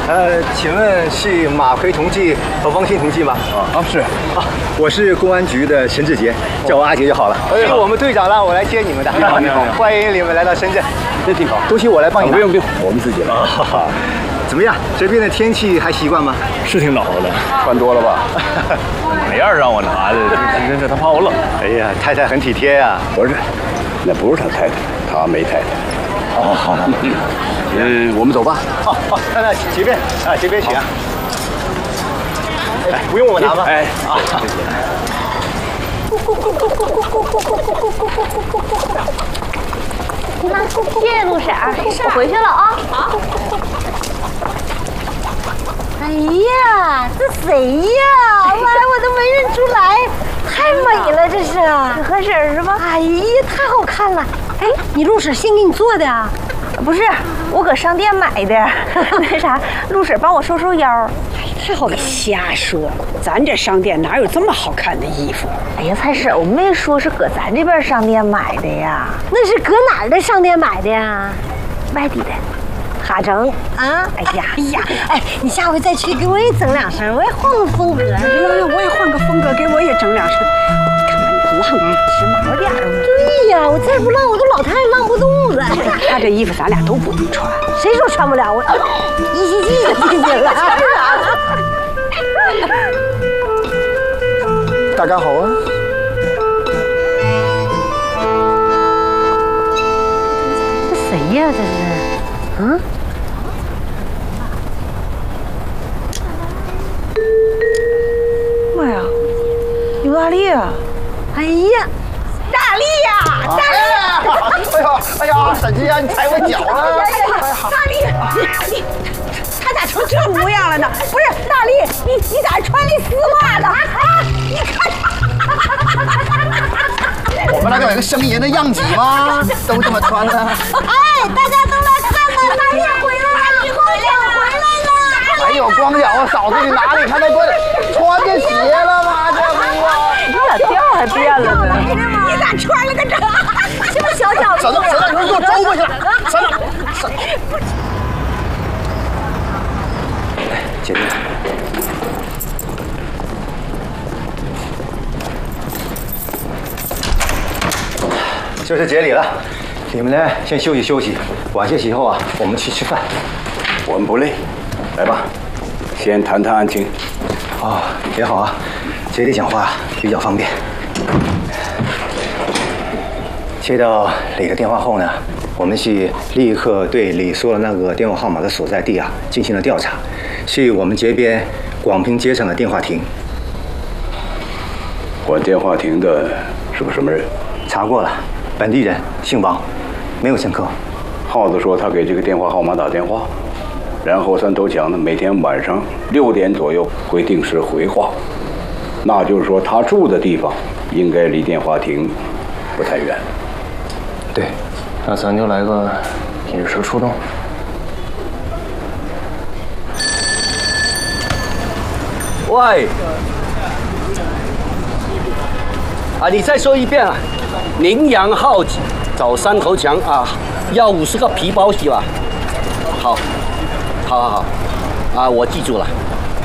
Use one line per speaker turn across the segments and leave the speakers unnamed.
请问是马奎同志和汪鑫同志吗？
是
我是公安局的陈志杰，叫我阿杰就好了。是我们队长让我来接你们的。你好，欢迎你们来到深圳。
那挺好，
东西我来帮你拿。
不用，我们自己来。
怎么样？这边的天气还习惯吗？
是挺暖和的，穿多了吧？没样让我拿的，真是他怕我冷。
哎呀，太太很体贴呀。
不是，那不是他太太，他没太太。好，我们走吧。
好，那随便啊，随便请啊。哎，不用我拿吗？
哎，
谢谢。
那谢谢陆婶儿，我回去了啊。好。哎呀，这谁呀？妈呀，我都没认出来，太美了，这是。何婶儿是吗？哎呀，太好看了。哎，你陆婶新给你做的啊？不是，我搁商店买的。那啥，陆婶帮我收收腰。
太好了，瞎说！咱这商店哪有这么好看的衣服？
哎呀，蔡婶，我没说是搁咱这边商店买的呀。那是搁哪儿的商店买的呀？外地的。哈整啊！哎呀，你下回再去给我也整两身，我也换个风格。
我也换个风格，给我也整两身。看把你浪的时髦点儿。
对呀，我再不浪，我都老太太浪不动了。
他这衣服咱俩都不能穿。
谁说穿不了？我一袭记就进去了。
大家好啊！
这谁呀？这是？嗯？
妈呀，有大力啊！
哎呀，大力呀！大力！
哎呀，婶子呀，你踩我脚了！
大力，他咋成这模样了呢？不是大力，你咋穿的丝袜呢？你看。
我们那个有个生爷的样子吗？都这么穿了。
哎，大家都来看呐，大力回来了，光脚回来了。
没有光脚啊，嫂子你哪里看到过穿着鞋了吗？这不啊，
你咋调还变了呢？你咋穿了个这？
这么小脚
婶子，你给我周过去了，婶子。哎，姐姐。就是节礼了，你们呢先休息休息，晚些时候啊，我们去吃饭。
我们不累，来吧，先谈谈案情。
哦，也好啊，节礼讲话比较方便。接到李的电话后呢，我们是立刻对李说的那个电话号码的所在地啊进行了调查，是我们这边广平街上的电话亭。
管电话亭的是个什么人？
查过了。本地人，姓王，没有前科。
耗子说他给这个电话号码打电话，然后三头强呢每天晚上6点左右会定时回话，那就是说他住的地方应该离电话亭不太远。
对，那咱就来个引蛇出洞。
喂，啊，你再说一遍啊！羚羊耗子找三头强啊，要50个皮包是吧？好，啊，我记住了。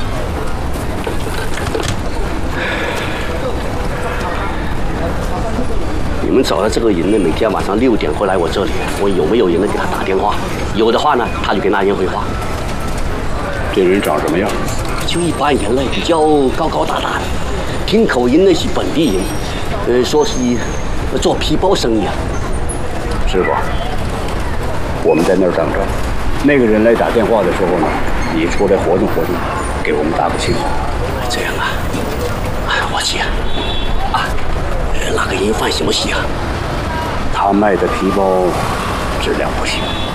你们找的这个人呢，每天晚上6点会来我这里，我有没有人呢给他打电话？有的话呢，他就给那人回话。
这人长什么样？
就一般人类，比较高高大大的，听口音呢是本地人，说是做皮包生意啊。
师傅，我们在那儿等着，那个人来打电话的时候呢，你出来活动活动，给我们打个信号。
这样啊，我记啊，那个人犯什么事啊？
他卖的皮包质量不行。